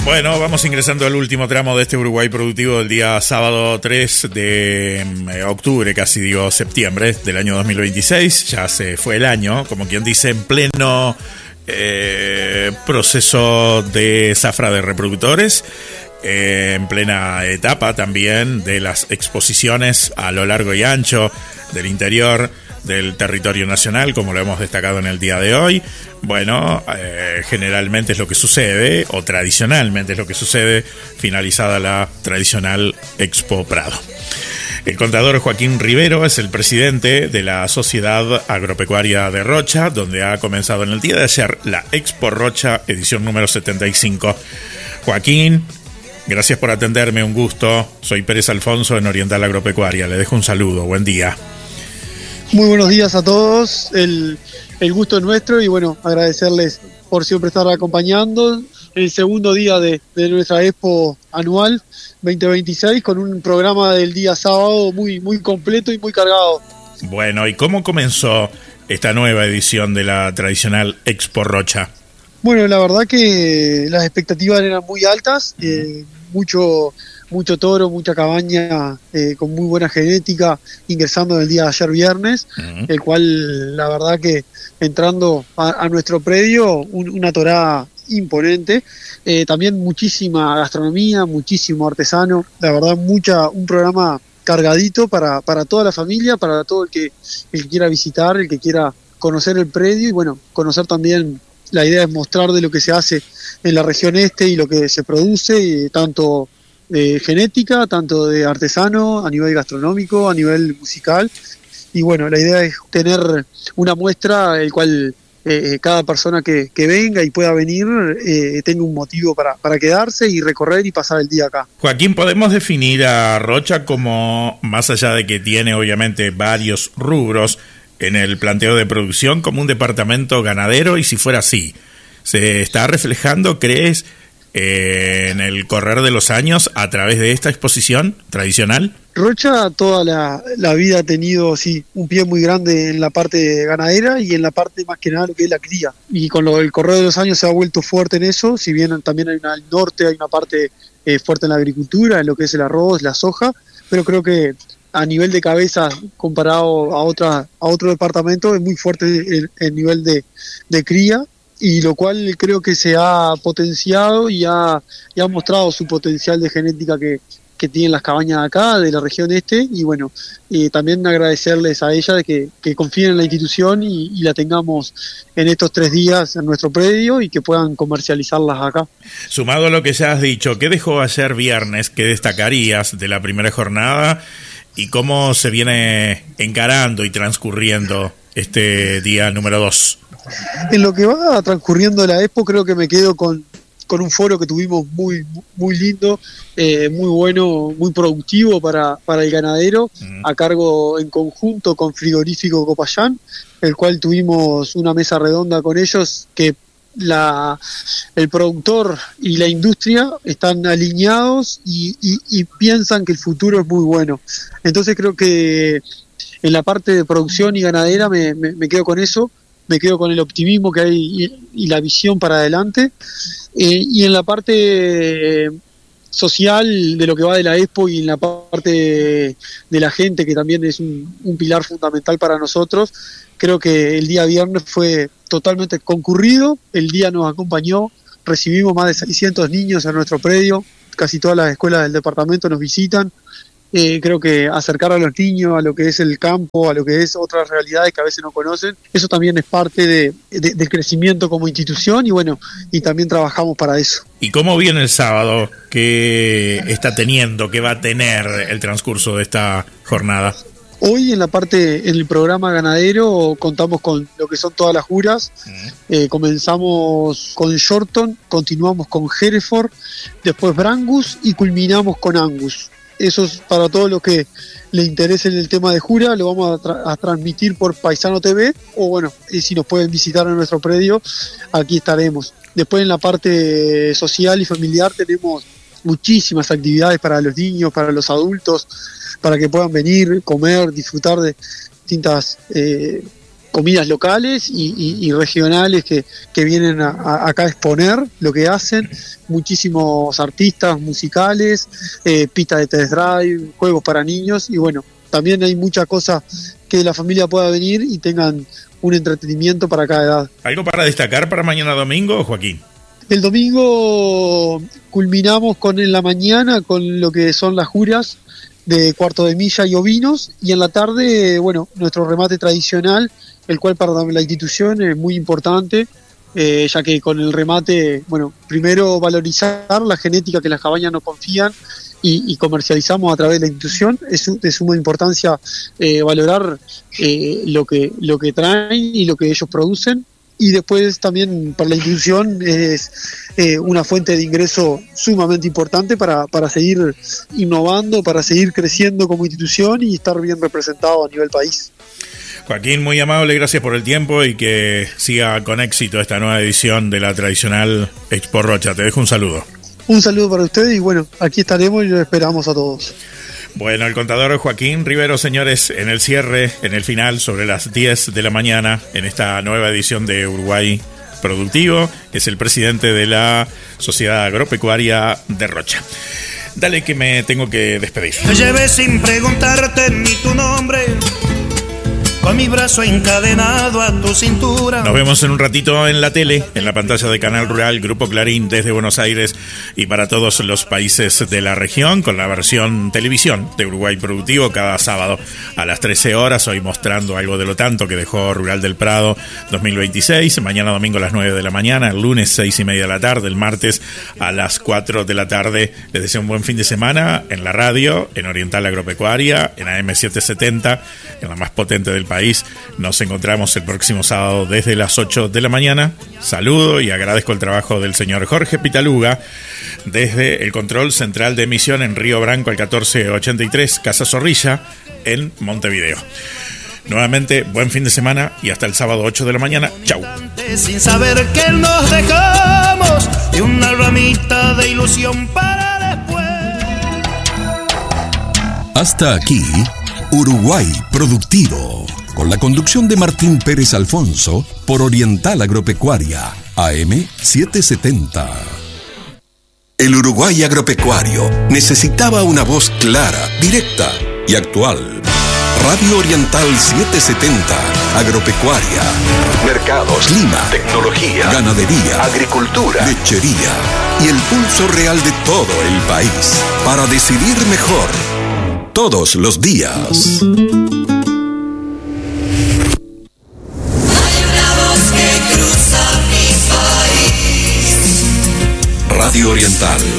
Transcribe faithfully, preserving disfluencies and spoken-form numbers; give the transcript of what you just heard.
Bueno, vamos ingresando al último tramo de este Uruguay Productivo del día sábado tres de octubre, casi digo septiembre del año dos mil veintiséis. Ya se fue el año, como quien dice, en pleno eh, proceso de zafra de reproductores, eh, en plena etapa también de las exposiciones a lo largo y ancho del interior del territorio nacional, como lo hemos destacado en el día de hoy. Bueno, eh, generalmente es lo que sucede, o tradicionalmente es lo que sucede, finalizada la tradicional Expo Prado. El contador Joaquín Rivero es el presidente de la Sociedad Agropecuaria de Rocha, donde ha comenzado en el día de ayer la Expo Rocha, edición número setenta y cinco. Joaquín, gracias por atenderme, un gusto. Soy Pérez Alfonso en Oriental Agropecuaria. Le dejo un saludo, buen día. Muy buenos días a todos, el, el gusto es nuestro y bueno, agradecerles por siempre estar acompañando el segundo día de, de nuestra Expo anual veinte veintiséis con un programa del día sábado muy, muy completo y muy cargado. Bueno, ¿y cómo comenzó esta nueva edición de la tradicional Expo Rocha? Bueno, la verdad que las expectativas eran muy altas, uh-huh. eh, mucho... mucho toro, mucha cabaña eh, con muy buena genética ingresando el día de ayer viernes, uh-huh. el cual la verdad que entrando a, a nuestro predio un, una torada imponente, eh, también muchísima gastronomía, muchísimo artesano, la verdad mucha un programa cargadito para, para toda la familia, para todo el que, el que quiera visitar, el que quiera conocer el predio y bueno, conocer también, la idea es mostrar de lo que se hace en la región este y lo que se produce, y tanto de genética, tanto de artesano, a nivel gastronómico, a nivel musical, y bueno, la idea es tener una muestra el cual eh, cada persona que, que venga y pueda venir eh, tenga un motivo para, para quedarse y recorrer y pasar el día acá. Joaquín, ¿podemos definir a Rocha como, más allá de que tiene obviamente varios rubros en el planteo de producción, como un departamento ganadero? Y si fuera así, ¿se está reflejando, crees, Eh, en el correr de los años a través de esta exposición tradicional? Rocha toda la, la vida ha tenido sí, un pie muy grande en la parte ganadera y en la parte más que nada lo que es la cría, y con lo, el correr de los años se ha vuelto fuerte en eso, si bien también hay una, al norte hay una parte eh, fuerte en la agricultura, en lo que es el arroz, la soja, pero creo que a nivel de cabeza comparado a otra a otro departamento es muy fuerte el, el nivel de, de cría, y lo cual creo que se ha potenciado y ha, y ha mostrado su potencial de genética que, que tienen las cabañas acá, de la región este, y bueno, eh, también agradecerles a ella de que, que confíen en la institución y, y la tengamos en estos tres días en nuestro predio y que puedan comercializarlas acá. Sumado a lo que ya has dicho, ¿qué dejó ayer viernes? ¿Qué destacarías de la primera jornada? ¿Y cómo se viene encarando y transcurriendo este día número dos? En lo que va transcurriendo la Expo creo que me quedo con, con un foro que tuvimos muy muy lindo, eh, muy bueno, muy productivo para, para el ganadero, uh-huh. a cargo en conjunto con Frigorífico Copayán, el cual tuvimos una mesa redonda con ellos que la el productor y la industria están alineados y, y, y piensan que el futuro es muy bueno. Entonces creo que en la parte de producción y ganadera me, me, me quedo con eso. Me quedo con el optimismo que hay y, y la visión para adelante. Eh, y en la parte social de lo que va de la Expo y en la parte de, de la gente, que también es un, un pilar fundamental para nosotros, creo que el día viernes fue totalmente concurrido, el día nos acompañó, recibimos más de seiscientos niños en nuestro predio, casi todas las escuelas del departamento nos visitan. Eh, creo que acercar a los niños a lo que es el campo, a lo que es otras realidades que a veces no conocen, eso también es parte de, de, del crecimiento como institución y bueno, y también trabajamos para eso. ¿Y cómo viene el sábado? ¿Qué está teniendo, qué va a tener el transcurso de esta jornada? Hoy en la parte, en el programa ganadero, contamos con lo que son todas las juras. Uh-huh. Eh, comenzamos con Shorton, continuamos con Hereford, después Brangus y culminamos con Angus. Eso es para todos los que le interese el tema de jura, lo vamos a, tra- a transmitir por Paisano T V, o bueno, y si nos pueden visitar en nuestro predio, aquí estaremos. Después en la parte social y familiar tenemos muchísimas actividades para los niños, para los adultos, para que puedan venir, comer, disfrutar de distintas eh, comidas locales y, y, y regionales que, que vienen a, a, acá a exponer lo que hacen, muchísimos artistas musicales, eh, pistas de test drive, juegos para niños, y bueno, también hay muchas cosas que la familia pueda venir y tengan un entretenimiento para cada edad. ¿Algo para destacar para mañana domingo, Joaquín? El domingo culminamos con en la mañana con lo que son las juras de cuarto de milla y ovinos, y en la tarde, bueno, nuestro remate tradicional, el cual para la institución es muy importante, eh, ya que con el remate, bueno, primero valorizar la genética que las cabañas nos confían y, y comercializamos a través de la institución. Es de suma importancia eh, valorar eh, lo que lo que traen y lo que ellos producen. Y después también para la institución es eh, una fuente de ingreso sumamente importante para, para seguir innovando, para seguir creciendo como institución y estar bien representado a nivel país. Joaquín, muy amable, gracias por el tiempo y que siga con éxito esta nueva edición de la tradicional Expo Rocha. Te dejo un saludo. Un saludo para ustedes y bueno, aquí estaremos y los esperamos a todos. Bueno, el contador Joaquín Rivero, señores, en el cierre, en el final, sobre las diez de la mañana, en esta nueva edición de Uruguay Productivo, es el presidente de la Sociedad Agropecuaria de Rocha. Dale que me tengo que despedir. Te llevé sin preguntarte ni tu nombre, con mi brazo encadenado a tu cintura. Nos vemos en un ratito en la tele, en la pantalla de Canal Rural, Grupo Clarín, desde Buenos Aires y para todos los países de la región, con la versión televisión de Uruguay Productivo cada sábado a las trece horas, hoy mostrando algo de lo tanto que dejó Rural del Prado dos mil veintiséis, mañana domingo a las nueve de la mañana, el lunes seis y media de la tarde, el martes a las cuatro de la tarde. Les deseo un buen fin de semana en la radio, en Oriental Agropecuaria, en A M setecientos setenta, en la más potente del país. Nos encontramos el próximo sábado desde las ocho de la mañana. Saludo y agradezco el trabajo del señor Jorge Pitaluga desde el control central de emisión en Río Branco al catorce ochenta y tres, Casa Zorrilla, en Montevideo. Nuevamente, buen fin de semana y hasta el sábado ocho de la mañana. Chau. Sin saber que nos dejamos y una ramita de ilusión para después. Hasta aquí, Uruguay Productivo, con la conducción de Martín Pérez Alfonso por Oriental Agropecuaria, A M setecientos setenta. El Uruguay Agropecuario necesitaba una voz clara, directa y actual. Radio Oriental setecientos setenta, Agropecuaria, mercados, clima, tecnología, ganadería, agricultura, lechería y el pulso real de todo el país, para decidir mejor todos los días. Radio Oriental.